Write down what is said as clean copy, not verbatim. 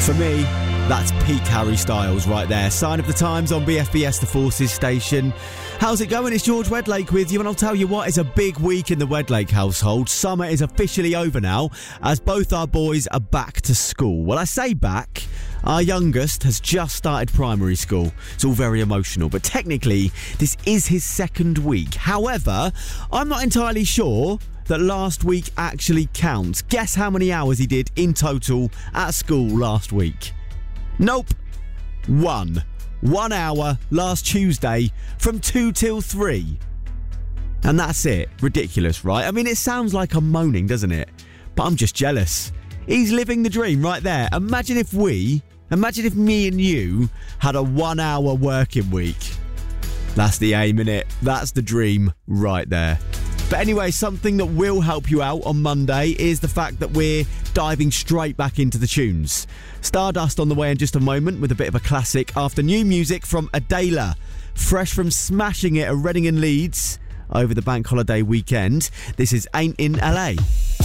For me, that's peak Harry Styles right there. Sign of the Times on BFBS, the Forces station. How's it going? It's George Wedlake with you, and I'll tell you what, it's a big week in the Wedlake household. Summer is officially over now, as both our boys are back to school. Well, I say back. Our youngest has just started primary school. It's all very emotional, but technically, this is his second week. However, I'm not entirely sure that last week actually counts. Guess how many hours he did in total at school last week? Nope. 1 hour last Tuesday from 2 till 3. And that's it. Ridiculous, right? I mean, it sounds like I'm moaning, doesn't it? But I'm just jealous. He's living the dream right there. Imagine if me and you had a 1 hour working week. That's the aim, innit? That's the dream right there. But anyway, something that will help you out on Monday is the fact that we're diving straight back into the tunes. Stardust on the way in just a moment with a bit of a classic after new music from Adela, fresh from smashing it at Reading and Leeds over the bank holiday weekend. This is Ain't in LA.